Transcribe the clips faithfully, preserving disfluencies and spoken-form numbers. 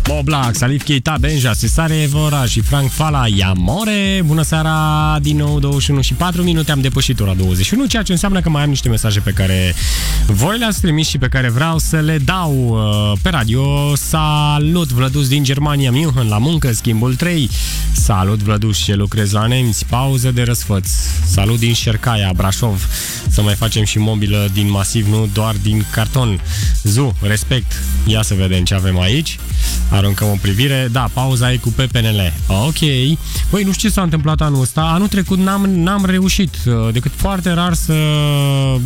Black, Salif Keita, Benja, Cesare Evora și Frank Fala, Iamore. Bună seara, din nou douăzeci și unu și patru minute, am depășit ora douăzeci și unu, ceea ce înseamnă că mai am niște mesaje pe care voi le-ați trimis și pe care vreau să le dau uh, pe radio. Salut, Vlăduț din Germania, München, la muncă, schimbul trei. Salut, Vlăduț, ce lucrezi la nemți, pauză de răsfăț. Salut din Șercaia, Brașov, să mai facem și mobilă din masiv, nu doar din carton. Zu, respect, ia să vedem ce avem aici. Aruncăm o privire. Da, pauza e cu P P N L. Ok. Băi, nu știu ce s-a întâmplat anul ăsta. Anul trecut n-am, n-am reușit, decât foarte rar, să uh,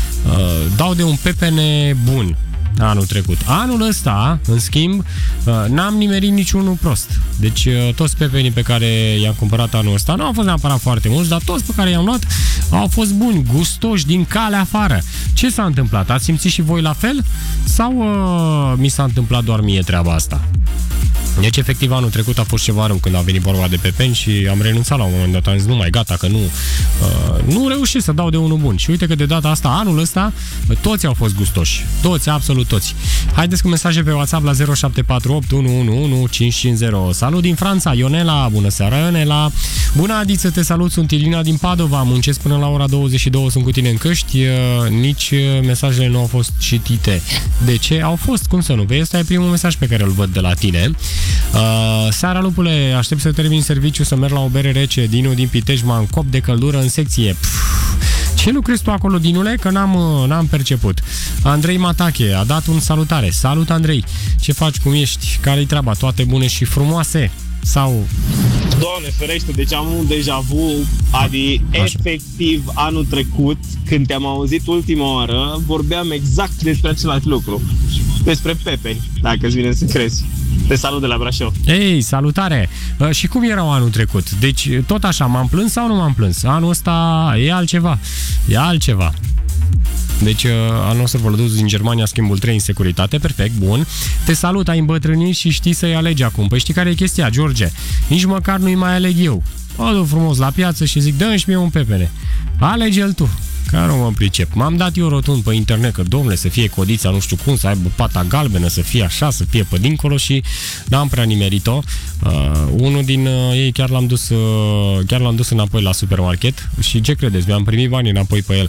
dau de un P P N bun anul trecut. Anul ăsta, în schimb, n-am nimerit niciunul prost. Deci toți pepenii pe care i-am cumpărat anul ăsta nu au fost neapărat foarte mulți, dar toți pe care i-am luat au fost buni, gustoși, din calea afară. Ce s-a întâmplat? Ați simțit și voi la fel? Sau uh, mi s-a întâmplat doar mie treaba asta? Deci, efectiv, anul trecut a fost ceva rău când a venit vorba de pepeni și am renunțat la un moment dat. Am zis, nu mai, gata, că nu uh, nu reușesc să dau de unul bun. Și uite că de data asta, anul ăsta, toți au fost gustoși. Toți, absolut toți. Haideți cu mesaje pe WhatsApp la zero șapte patru opt unu unu unu cinci cinci zero. Salut din Franța, Ionela, bună seara, Ionela. Bună, Adiță, te salut, sunt Irina din Padova, muncesc până la ora douăzeci și două, sunt cu tine în căști. Uh, nici mesajele nu au fost citite. De ce? Au fost, cum să nu? Vei, ăsta e primul mesaj pe care îl văd de la tine. Uh, seara, lupule, aștept să termin serviciu, să merg la o bere rece. Dinu din Pitești, m-am cop de căldură în secție. Pff, ce lucrezi tu acolo, Dinule? Că n-am, n-am perceput. Andrei Matache a dat un salutare. Salut, Andrei, ce faci, cum ești? Care-i treaba? Toate bune și frumoase? Sau... Doamne ferește, deci am un deja vu, Adi, așa. Efectiv anul trecut, când te-am auzit ultima oară, vorbeam exact despre același lucru. Despre pepeni, dacă îți vine să crezi. Te salut de la Brașov. Ei, salutare! Și cum erau anul trecut? Deci, tot așa, m-am plâns sau nu m-am plâns? Anul ăsta e altceva. E altceva. Deci, al nostru Vlăduț din Germania, schimbul trei în securitate, perfect, bun. Te salut, ai îmbătrânit și știi să-i alegi acum. Păi știi care e chestia, George? Nici măcar nu-i mai aleg eu. O duc frumos la piață și zic, dă-mi și mie un pepene. Alege-l tu. Că nu mă pricep. M-am dat eu rotund pe internet că, domnule, să fie codița nu știu cum, să aibă pata galbenă, să fie așa, să fie pe dincolo și n-am prea nimerit-o. Uh, unul din uh, ei chiar l-am dus uh, chiar l-am dus înapoi la supermarket și ce credeți? Mi-am primit banii înapoi pe el.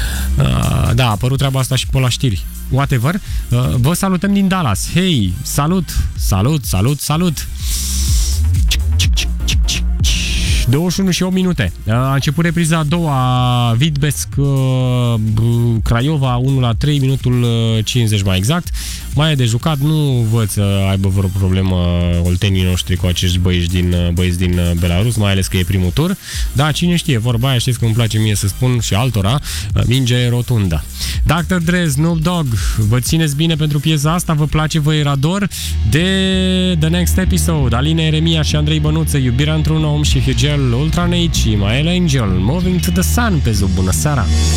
Uh, da, a apărut treaba asta și pe la știri. Whatever. Uh, vă salutăm din Dallas. Hei, salut, salut, salut, salut. douăzeci și unu și opt minute. A început repriza a doua, Vidbesc Craiova, unu la trei, minutul cincizeci mai exact. Mai e de jucat, nu văd să aibă vreo problemă oltenii noștri cu acești băieți din, băieți din Belarus, mai ales că e primul tur. Da, cine știe, vorba aia, știți că îmi place mie să spun și altora, minge e rotundă. doctor Dre, Snoop Dogg, vă țineți bine pentru piesa asta, vă place, vă era dor de The Next Episode, Alina Eremia și Andrei Bănuță, Iubirea într-un om și Hegel, Ultra Nate și Mael Angel, Moving to the Sun pe Zub. Bună seara!